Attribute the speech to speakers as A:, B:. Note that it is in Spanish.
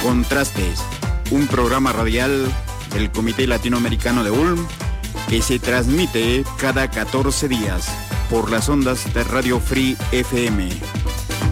A: Contrastes, un programa radial del Comité Latinoamericano de Ulm que se transmite cada 14 días por las ondas de Radio Free FM.